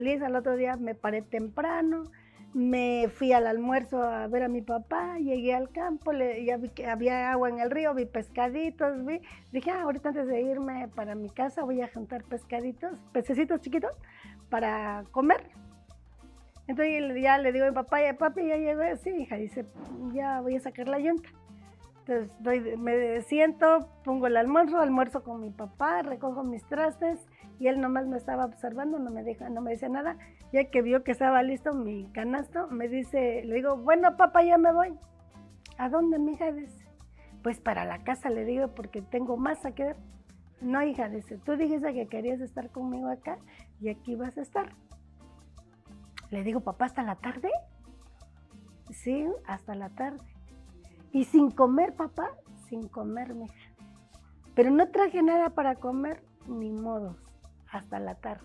Feliz, al otro día me paré temprano, me fui al almuerzo a ver a mi papá, llegué al campo, ya vi que había agua en el río, vi pescaditos, dije, ahorita antes de irme para mi casa voy a juntar pescaditos, pececitos chiquitos, para comer. Entonces ya le digo a mi papá, ya papi, ya llegué, sí, hija, dice, ya voy a sacar la yunta. Entonces me siento, pongo el almuerzo con mi papá, recojo mis trastes y él nomás me estaba observando, no me decía nada. Ya que vio que estaba listo mi canasto, me dice, le digo, bueno papá, ya me voy. ¿A dónde, mija? Dice, pues para la casa, le digo, porque tengo más a que ver. No, hija, dice, tú dijiste que querías estar conmigo acá y aquí vas a estar. Le digo, papá, ¿hasta la tarde? Sí, hasta la tarde. Y sin comer, papá, sin comer, mija. Pero no traje nada para comer, ni modos, hasta la tarde.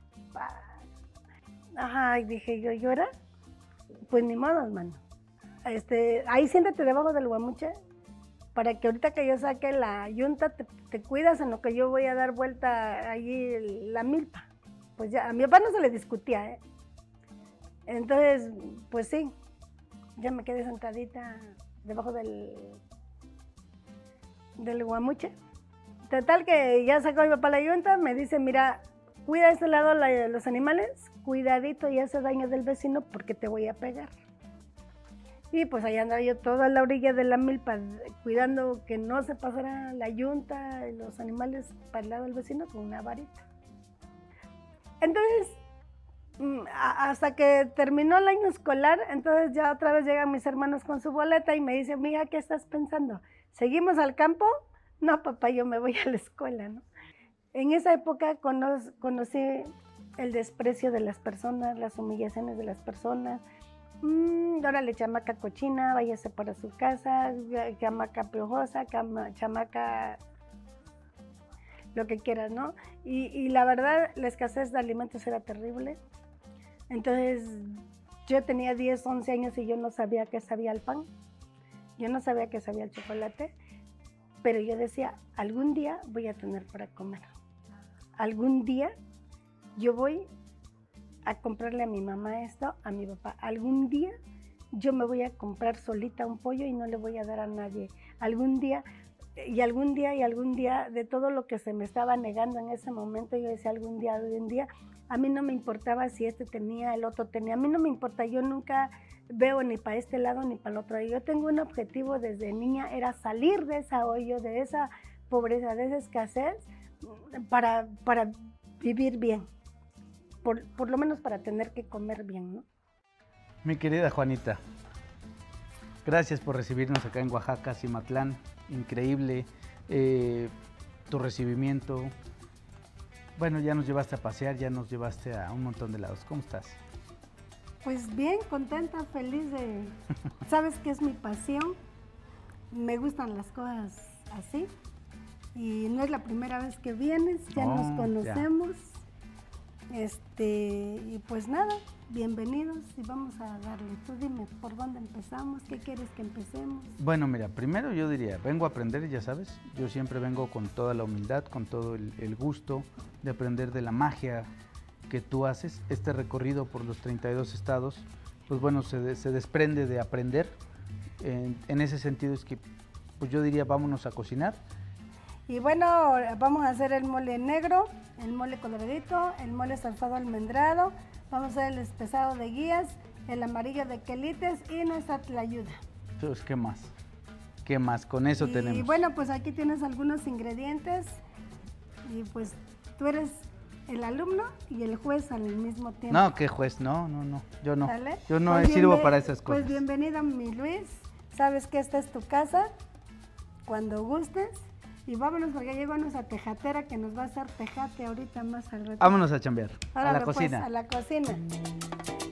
Ay, dije yo, ¿llora? Pues ni modos, mano. Ahí siéntate debajo del guamuche, para que ahorita que yo saque la yunta, te cuidas en lo que yo voy a dar vuelta allí la milpa. Pues ya, a mi papá no se le discutía, ¿eh? Entonces, pues sí, ya me quedé sentadita debajo del guamuche. Total que ya sacó mi papá la yunta, me dice, mira, cuida este lado los animales, cuidadito y hace daño del vecino porque te voy a pegar. Y pues allá andaba yo toda la orilla de la milpa, cuidando que no se pasara la yunta y los animales para el lado del vecino con una varita. Entonces, hasta que terminó el año escolar, entonces ya otra vez llegan mis hermanos con su boleta y me dicen, mija, ¿qué estás pensando? ¿Seguimos al campo? No, papá, yo me voy a la escuela, ¿no? En esa época conocí el desprecio de las personas, las humillaciones de las personas. Órale, chamaca cochina, váyase para su casa, chamaca piojosa, chamaca lo que quieras, ¿no? Y la verdad, la escasez de alimentos era terrible. Entonces, yo tenía 10, 11 años y yo no sabía qué sabía el pan, yo no sabía qué sabía el chocolate, pero yo decía, algún día voy a tener para comer. Algún día yo voy a comprarle a mi mamá esto, a mi papá. Algún día yo me voy a comprar solita un pollo y no le voy a dar a nadie. Algún día, de todo lo que se me estaba negando en ese momento, yo decía algún día, a mí no me importaba si este tenía, el otro tenía, a mí no me importa, yo nunca veo ni para este lado ni para el otro. Yo tengo un objetivo desde niña, era salir de ese hoyo, de esa pobreza, de esa escasez, para vivir bien, por lo menos para tener que comer bien, ¿no? Mi querida Juanita, gracias por recibirnos acá en Oaxaca, Cimatlán. Increíble tu recibimiento. Bueno, ya nos llevaste a pasear, ya nos llevaste a un montón de lados. ¿Cómo estás? Pues bien, contenta, feliz de... Sabes que es mi pasión, me gustan las cosas así. Y no es la primera vez que vienes, ya nos conocemos. Y pues nada, bienvenidos y vamos a darle. Tú dime, ¿por dónde empezamos? ¿Qué quieres que empecemos? Bueno, mira, primero yo diría, vengo a aprender, ya sabes. Yo siempre vengo con toda la humildad, con todo el gusto de aprender de la magia que tú haces. Este recorrido por los 32 estados, pues bueno, se desprende de aprender. En ese sentido es que, pues yo diría, vámonos a cocinar. Y bueno, vamos a hacer el mole negro, el mole coloradito, el mole salsado almendrado, vamos a hacer el espesado de guías, el amarillo de quelites y nuestra tlayuda. Entonces, ¿qué más? ¿Qué más? Con eso tenemos. Y bueno, pues aquí tienes algunos ingredientes y pues tú eres el alumno y el juez al mismo tiempo. No, ¿qué juez? No, yo no. ¿Sale? Yo no Pues sirvo para esas cosas. Pues bienvenido, mi Luis. Sabes que esta es tu casa, cuando gustes. Y vámonos porque llegó nuestra tejatera que nos va a hacer tejate ahorita más al rato. Vámonos a chambear, Órale, a la cocina. Pues, a la cocina.